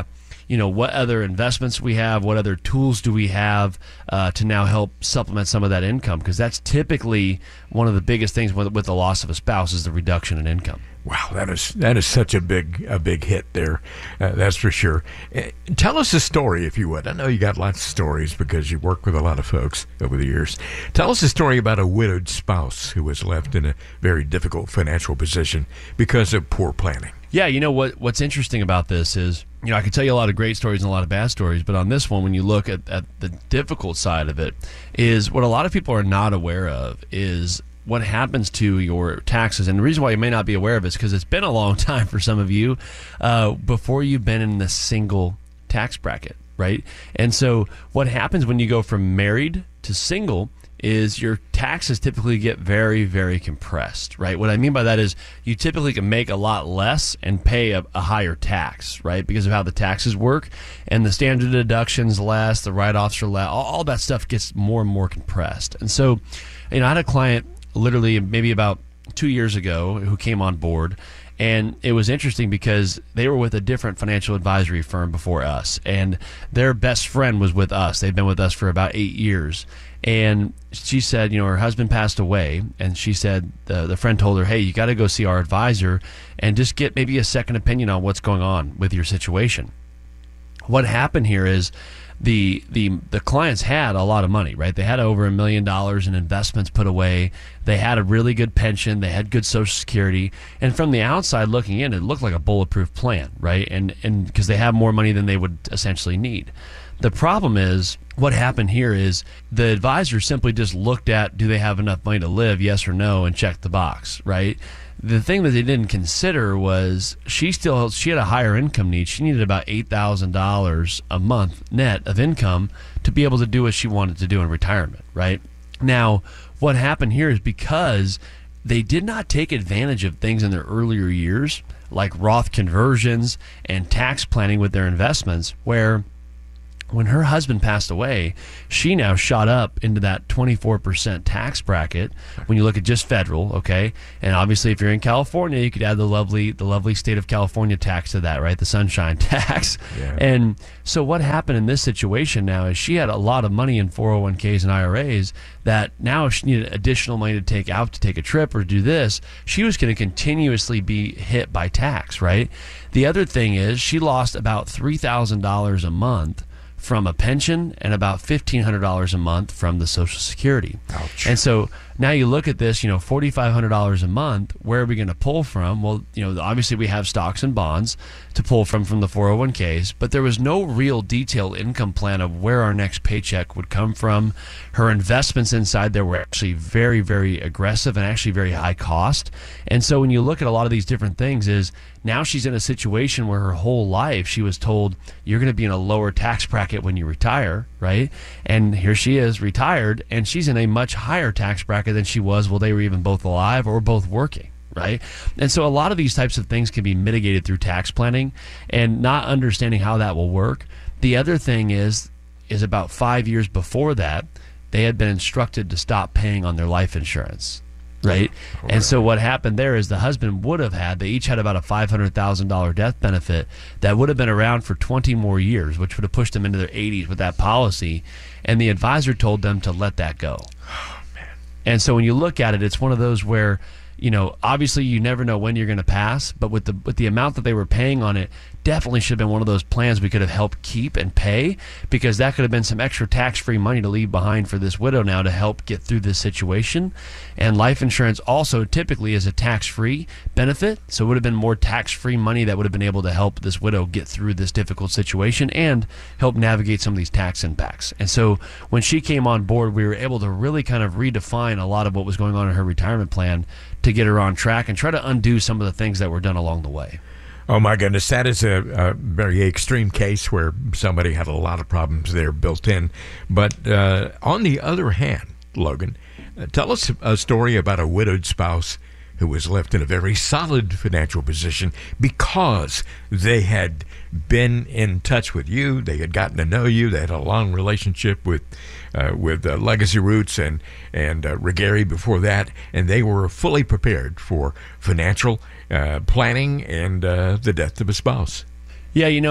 you know, what other investments we have, what other tools do we have uh, to now help supplement some of that income? Because that's typically one of the biggest things with, with the loss of a spouse is the reduction in income. Wow, that is that is such a big a big hit there. Uh, that's for sure. Uh, tell us a story, if you would. I know you got lots of stories because you work with a lot of folks over the years. Tell us a story about a widowed spouse who was left in a very difficult financial position because of poor planning. Yeah, you know what? What's interesting about this is, you know, I can tell you a lot of great stories and a lot of bad stories, but on this one, when you look at, at the difficult side of it, is what a lot of people are not aware of is what happens to your taxes. And the reason why you may not be aware of it is because it's been a long time for some of you uh, before you've been in the single tax bracket, right? And so what happens when you go from married to single is your taxes typically get very, very compressed, right? What I mean by that is you typically can make a lot less and pay a, a higher tax, right? Because of how the taxes work, and the standard deductions less, the write-offs are less, all, all that stuff gets more and more compressed. And so, you know, I had a client literally maybe about two years ago who came on board, and it was interesting because they were with a different financial advisory firm before us, and their best friend was with us. They've been with us for about eight years. And she said, you know, her husband passed away, and she said, the, the friend told her, hey, you got to go see our advisor and just get maybe a second opinion on what's going on with your situation. What happened here is the the the clients had a lot of money, right? They had over a million dollars in investments put away. They had a really good pension. They had good Social Security. And from the outside looking in, it looked like a bulletproof plan, right? And and because they have more money than they would essentially need. The problem is, what happened here is the advisor simply just looked at, do they have enough money to live, yes or no, and checked the box, right? The thing that they didn't consider was she still she had a higher income need. She needed about eight thousand dollars a month net of income to be able to do what she wanted to do in retirement, right? Now, what happened here is because they did not take advantage of things in their earlier years, like Roth conversions and tax planning with their investments, where when her husband passed away, she now shot up into that twenty-four percent tax bracket when you look at just federal, okay? And obviously if you're in California, you could add the lovely the lovely state of California tax to that, right? The sunshine tax. Yeah. And so what happened in this situation now is she had a lot of money in four oh one k's and I R As that now if she needed additional money to take out to take a trip or do this, she was going to continuously be hit by tax, right? The other thing is she lost about three thousand dollars a month from a pension and about fifteen hundred dollars a month from the Social Security. Ouch. And so now you look at this, you know, four thousand five hundred dollars a month, where are we going to pull from? Well, you know, obviously we have stocks and bonds to pull from from the four oh one k's, but there was no real detailed income plan of where our next paycheck would come from. Her investments inside there were actually very, very aggressive and actually very high cost. And so when you look at a lot of these different things is now she's in a situation where her whole life she was told you're going to be in a lower tax bracket when you retire, right? And here she is retired, and she's in a much higher tax bracket than she was while they were even both alive or both working, right? And so a lot of these types of things can be mitigated through tax planning and not understanding how that will work. The other thing is, is about five years before that, they had been instructed to stop paying on their life insurance. Right. Oh, and so what happened there is the husband would have had, they each had about a five hundred thousand dollars death benefit that would have been around for twenty more years, which would have pushed them into their eighties with that policy. And the advisor told them to let that go. Oh, man. And so when you look at it, it's one of those where, you know, obviously you never know when you're going to pass, but with the with the amount that they were paying on it, definitely should have been one of those plans we could have helped keep and pay, because that could have been some extra tax-free money to leave behind for this widow now to help get through this situation. And life insurance also typically is a tax-free benefit, so it would have been more tax-free money that would have been able to help this widow get through this difficult situation and help navigate some of these tax impacts. And so when she came on board, we were able to really kind of redefine a lot of what was going on in her retirement plan to get her on track and try to undo some of the things that were done along the way. Oh, my goodness. That is a, a very extreme case where somebody had a lot of problems there built in. But uh, on the other hand, Logan, uh, tell us a story about a widowed spouse who was left in a very solid financial position because they had been in touch with you, they had gotten to know you, they had a long relationship with uh, with uh, Legacy Roots and, and uh, Regary before that, and they were fully prepared for financial uh, planning and uh, the death of a spouse. Yeah, you know,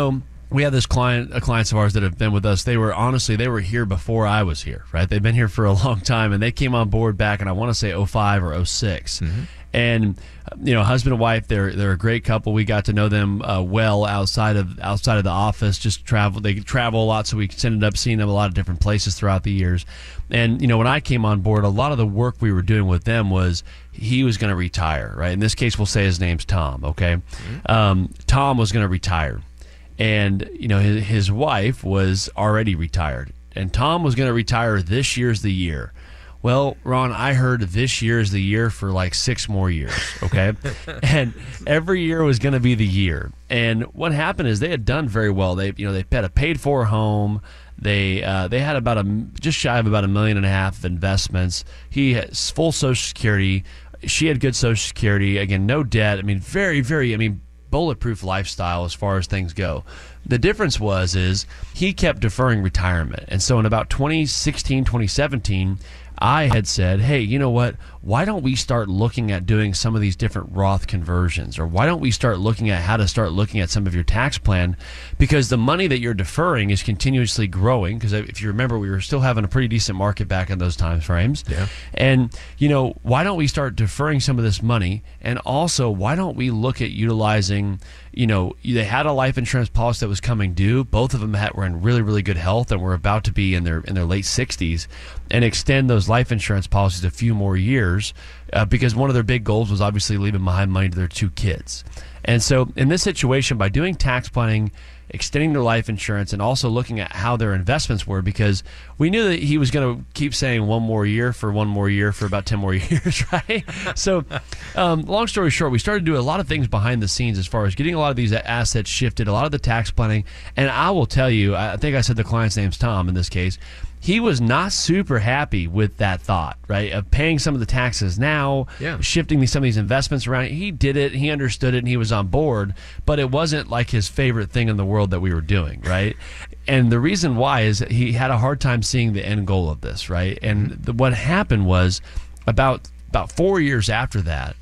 we have this client, uh, clients of ours that have been with us. They were honestly, they were here before I was here, right? They've been here for a long time, and they came on board back in, I want to say oh five or oh six. Mm-hmm. And you know, husband and wife, they're they're a great couple. We got to know them uh, well outside of outside of the office. Just travel, they travel a lot, so we ended up seeing them a lot of different places throughout the years. And you know, when I came on board, a lot of the work we were doing with them was he was going to retire, right? In this case, we'll say his name's Tom. Okay, mm-hmm. um, Tom was going to retire, and you know, his, his wife was already retired, and Tom was going to retire. This year's the year. Well, Ron, I heard this year is the year for like six more years, okay? And every year was going to be the year. And what happened is they had done very well. They, you know, they had a paid-for home. They uh, they had about a just shy of about a million and a half of investments. He has full Social Security. She had good Social Security. Again, no debt. I mean, very, very. I mean, bulletproof lifestyle as far as things go. The difference was is he kept deferring retirement, and so in about twenty sixteen, twenty seventeen. I had said, hey, you know what? Why don't we start looking at doing some of these different Roth conversions? Or why don't we start looking at how to start looking at some of your tax plan? Because the money that you're deferring is continuously growing. Because if you remember, we were still having a pretty decent market back in those time frames. Yeah. And, you know, why don't we start deferring some of this money? And also, why don't we look at utilizing, you know, they had a life insurance policy that was coming due. Both of them had, were in really, really good health and were about to be in their in their late sixties, and extend those life insurance policies a few more years uh, because one of their big goals was obviously leaving behind money to their two kids. And so in this situation, by doing tax planning, extending their life insurance, and also looking at how their investments were, because we knew that he was going to keep saying one more year for one more year for about ten more years, right? So um, long story short, we started to do a lot of things behind the scenes as far as getting a lot of these assets shifted, a lot of the tax planning. And I will tell you, I think I said the client's name's Tom in this case. He was not super happy with that thought, right, of paying some of the taxes now, yeah. shifting these, some of these investments around. He did it, he understood it, and he was on board, but it wasn't like his favorite thing in the world that we were doing, right? And the reason why is that he had a hard time seeing the end goal of this, right? And the, what happened was about about four years after that,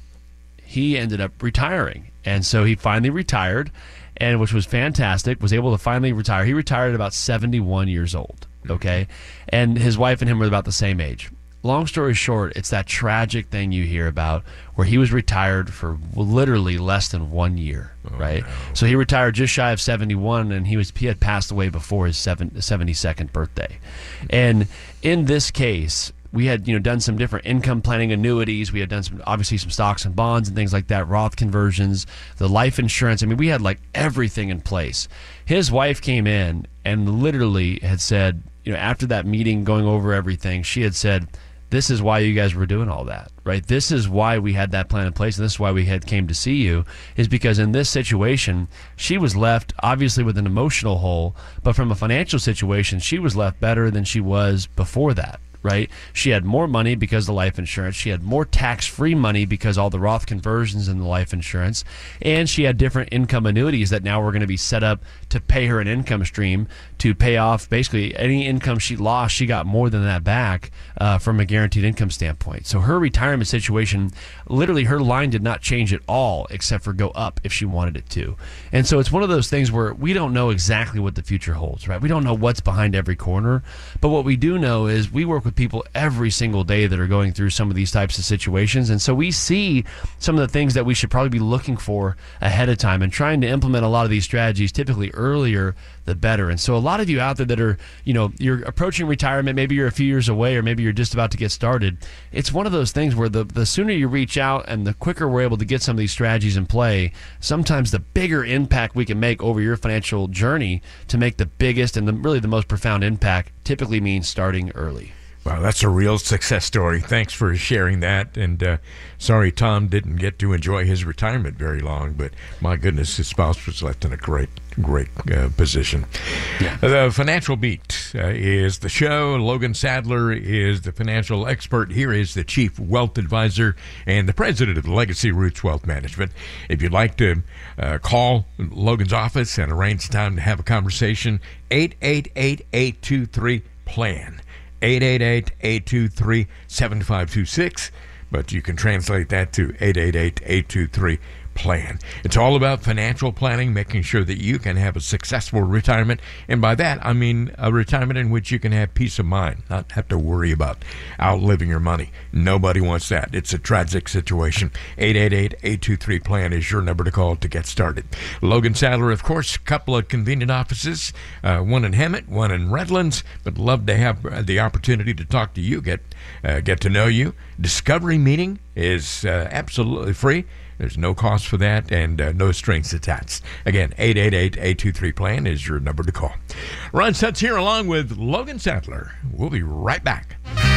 he ended up retiring. And so he finally retired, and which was fantastic, was able to finally retire. He retired at about seventy-one years old. Okay, and his wife and him were about the same age. Long story short, it's that tragic thing you hear about where he was retired for literally less than one year, oh, right? No. So he retired just shy of seventy-one, and he was he had passed away before his seventy-second birthday. And in this case, we had you know done some different income planning annuities. We had done some obviously some stocks and bonds and things like that, Roth conversions, the life insurance. I mean, we had like everything in place. His wife came in and literally had said, you know, after that meeting going over everything, she had said, this is why you guys were doing all that, right? This is why we had that plan in place, and this is why we had came to see you, is because in this situation, she was left obviously with an emotional hole, but from a financial situation, she was left better than she was before that. Right? She had more money because of the life insurance. She had more tax-free money because all the Roth conversions and the life insurance. And she had different income annuities that now were going to be set up to pay her an income stream to pay off basically any income she lost. She got more than that back uh, from a guaranteed income standpoint. So her retirement situation, literally her line did not change at all except for go up if she wanted it to. And so it's one of those things where we don't know exactly what the future holds, right? We don't know what's behind every corner. But what we do know is we work with people every single day that are going through some of these types of situations, and so we see some of the things that we should probably be looking for ahead of time and trying to implement a lot of these strategies typically earlier the better. And so a lot of you out there that are, you know, you're approaching retirement, maybe you're a few years away or maybe you're just about to get started. It's one of those things where the, the sooner you reach out and the quicker we're able to get some of these strategies in play, sometimes the bigger impact we can make over your financial journey to make the biggest and the, really the most profound impact typically means starting early. Wow, that's a real success story. Thanks for sharing that. And uh, sorry Tom didn't get to enjoy his retirement very long, but my goodness, his spouse was left in a great, great uh, position. Yeah. The Financial Beat uh, is the show. Logan Sadler is the financial expert. Here is the Chief Wealth Advisor and the President of Legacy Roots Wealth Management. If you'd like to uh, call Logan's office and arrange time to have a conversation, eight eight eight, eight two three, PLAN. eight eight eight, eight two three, seven five two six, but you can translate that to eight eight eight, eight two three, plan. It's all about financial planning, making sure that you can have a successful retirement. And by that, I mean a retirement in which you can have peace of mind, not have to worry about outliving your money. Nobody wants that. It's a tragic situation. eight eight eight, eight two three, plan is your number to call to get started. Logan Sadler, of course, a couple of convenient offices, uh, one in Hemet, one in Redlands, but love to have the opportunity to talk to you, get uh, get to know you. Discovery meeting is uh, absolutely free. There's no cost for that and uh, no strings attached. Again, eight eight eight, eight two three, plan is your number to call. Ron Stutz here along with Logan Sadler. We'll be right back.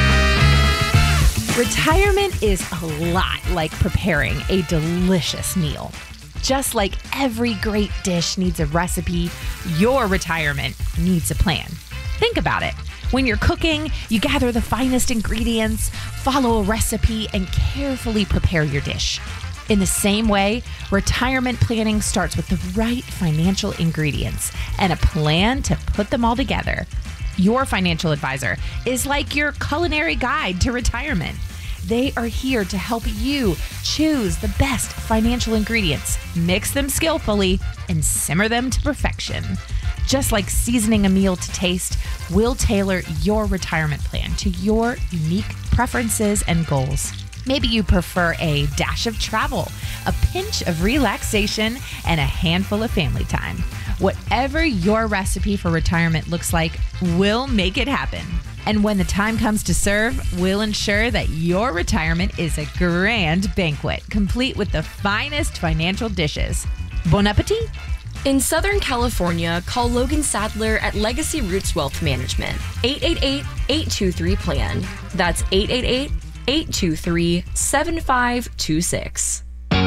Retirement is a lot like preparing a delicious meal. Just like every great dish needs a recipe, your retirement needs a plan. Think about it. When you're cooking, you gather the finest ingredients, follow a recipe, and carefully prepare your dish. In the same way, retirement planning starts with the right financial ingredients and a plan to put them all together. Your financial advisor is like your culinary guide to retirement. They are here to help you choose the best financial ingredients, mix them skillfully, and simmer them to perfection. Just like seasoning a meal to taste, we'll tailor your retirement plan to your unique preferences and goals. Maybe you prefer a dash of travel, a pinch of relaxation, and a handful of family time. Whatever your recipe for retirement looks like, we'll make it happen. And when the time comes to serve, we'll ensure that your retirement is a grand banquet, complete with the finest financial dishes. Bon appetit! In Southern California, call Logan Sadler at Legacy Roots Wealth Management. eight eight eight, eight two three, plan. That's eight eight eight, eight two three, seven five two six.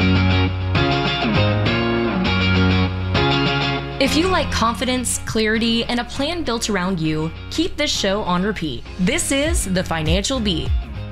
If you like confidence, clarity, and a plan built around you, keep this show on repeat. This is The Financial Beat.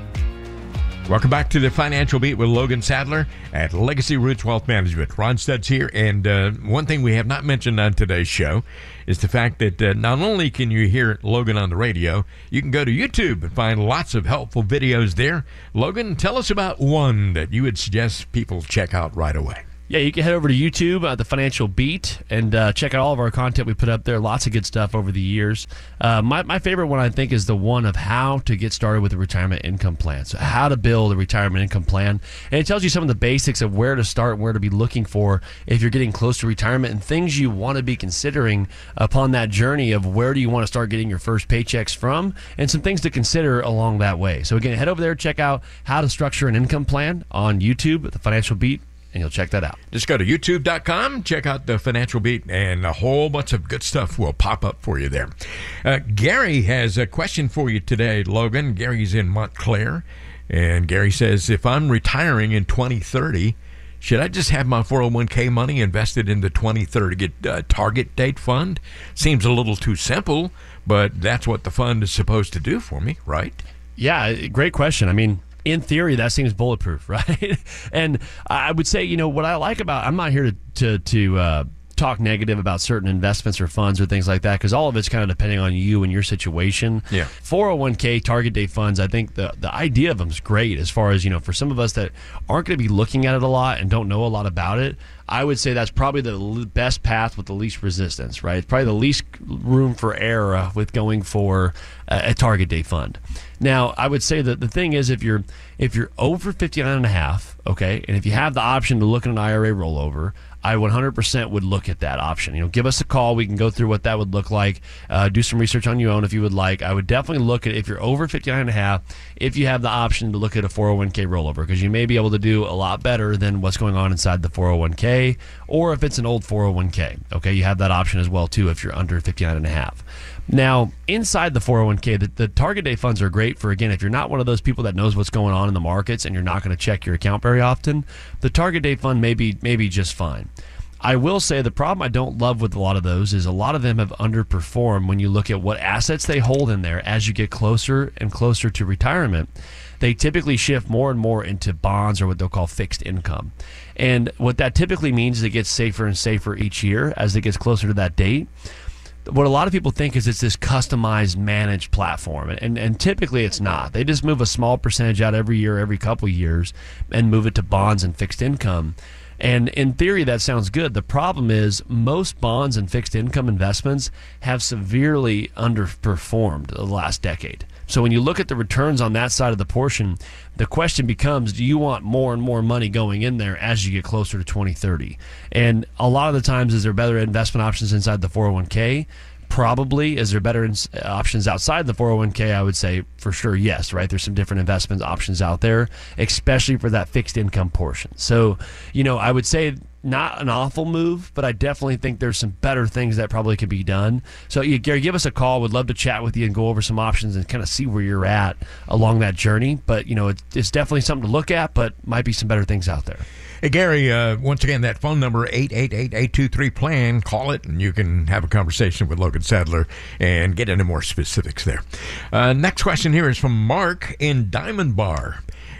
Welcome back to The Financial Beat with Logan Sadler at Legacy Roots Wealth Management. Ron Stutz here, and uh, one thing we have not mentioned on today's show is the fact that uh, not only can you hear Logan on the radio, you can go to YouTube and find lots of helpful videos there. Logan, tell us about one that you would suggest people check out right away. Yeah, you can head over to YouTube, uh, The Financial Beat, and uh, check out all of our content we put up there. Lots of good stuff over the years. Uh, my, my favorite one, I think, is the one of how to get started with a retirement income plan. So how to build a retirement income plan. And it tells you some of the basics of where to start and where to be looking for if you're getting close to retirement and things you want to be considering upon that journey of where do you want to start getting your first paychecks from and some things to consider along that way. So again, head over there, check out how to structure an income plan on YouTube, The Financial Beat, and you'll check that out. Just go to youtube dot com, check out The Financial Beat, and a whole bunch of good stuff will pop up for you there. Uh, Gary has a question for you today, Logan. Gary's in Montclair, and Gary says, if I'm retiring in twenty thirty, should I just have my four oh one k money invested in the twenty thirty uh, target date fund? Seems a little too simple, but that's what the fund is supposed to do for me, right? Yeah, great question. I mean, in theory, that seems bulletproof, right? And I would say, you know, what I like about, I'm not here to to, to uh, talk negative about certain investments or funds or things like that, because all of it's kind of depending on you and your situation. Yeah. four oh one k target date funds, I think the, the idea of them is great as far as, you know, for some of us that aren't going to be looking at it a lot and don't know a lot about it, I would say that's probably the l- best path with the least resistance, right? It's probably the least room for error with going for a, a target date fund. Now, I would say that the thing is, if you're if you're over fifty-nine and a half, okay, and if you have the option to look at an I R A rollover, I one hundred percent would look at that option. You know, give us a call. We can go through what that would look like. Uh, do some research on your own if you would like. I would definitely look at, if you're over fifty-nine and a half, if you have the option to look at a four oh one k rollover, because you may be able to do a lot better than what's going on inside the four oh one k, or if it's an old four oh one k. Okay, you have that option as well too if you're under fifty-nine and a half. Now, inside the four oh one k, the, the target date funds are great for, again, if you're not one of those people that knows what's going on in the markets and you're not going to check your account very often, the target date fund may be, may be just fine. I will say the problem I don't love with a lot of those is a lot of them have underperformed when you look at what assets they hold in there as you get closer and closer to retirement. They typically shift more and more into bonds or what they'll call fixed income. And what that typically means is it gets safer and safer each year as it gets closer to that date. What a lot of people think is it's this customized, managed platform, and, and typically it's not. They just move a small percentage out every year, every couple years, and move it to bonds and fixed income. And in theory, that sounds good. The problem is most bonds and fixed income investments have severely underperformed the last decade. So when you look at the returns on that side of the portion, the question becomes, do you want more and more money going in there as you get closer to twenty thirty? And a lot of the times, is there better investment options inside the four oh one k? Probably. Is there better ins- options outside the four oh one k? I would say for sure yes, right? There's some different investment options out there, especially for that fixed income portion. So, you know, I would say not an awful move, but I definitely think there's some better things that probably could be done. So, yeah, Gary, give us a call. Would love to chat with you and go over some options and kind of see where you're at along that journey. But, you know, it's, it's definitely something to look at, but might be some better things out there. Hey, Gary, uh, once again, that phone number, eight eight eight, eight two three, plan. Call it, and you can have a conversation with Logan Sadler and get into more specifics there. Uh, next question here is from Mark in Diamond Bar.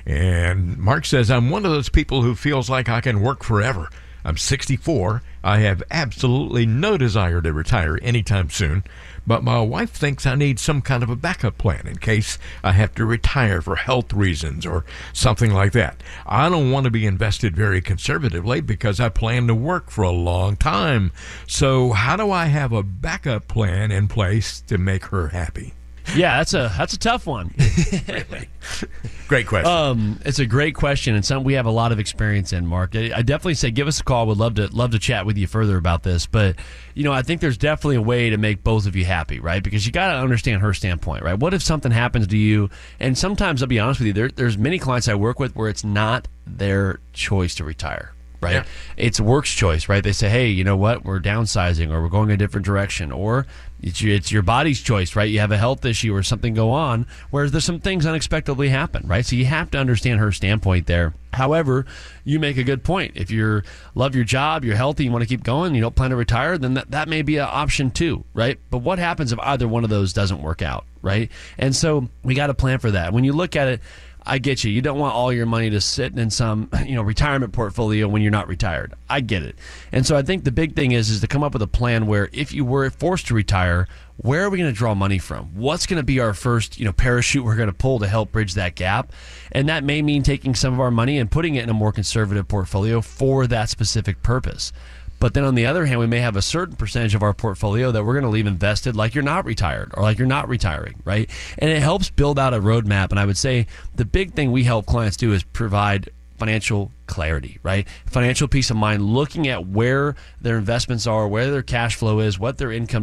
And Mark says, I'm one of those people who feels like I can work forever. I'm sixty-four. I have absolutely no desire to retire anytime soon, but my wife thinks I need some kind of a backup plan in case I have to retire for health reasons or something like that. I don't want to be invested very conservatively because I plan to work for a long time. So how do I have a backup plan in place to make her happy? Yeah, that's a that's a tough one. Really? Great question. Um, it's a great question, and something we have a lot of experience in, Mark. I, I definitely say give us a call. Would love to love to chat with you further about this. But you know, I think there's definitely a way to make both of you happy, right? Because you got to understand her standpoint, right? What if something happens to you? And sometimes I'll be honest with you, there, there's many clients I work with where it's not their choice to retire. Right? Yeah. It's work's choice, right? They say, hey, you know what? We're downsizing or we're going a different direction. Or it's your, it's your body's choice, right? You have a health issue or something go on, whereas there's some things unexpectedly happen, right? So you have to understand her standpoint there. However, you make a good point. If you love your job, you're healthy, you want to keep going, you don't plan to retire, then that, that may be an option too, right? But what happens if either one of those doesn't work out, right? And so we got to plan for that. When you look at it, I get you. You don't want all your money to sit in some, you know, retirement portfolio when you're not retired. I get it. And so I think the big thing is is to come up with a plan where if you were forced to retire, where are we going to draw money from? What's going to be our first, you know, parachute we're going to pull to help bridge that gap? And that may mean taking some of our money and putting it in a more conservative portfolio for that specific purpose. But then on the other hand, we may have a certain percentage of our portfolio that we're going to leave invested like you're not retired or like you're not retiring, right? And it helps build out a roadmap. And I would say the big thing we help clients do is provide financial clarity, right? Financial peace of mind, looking at where their investments are, where their cash flow is, what their income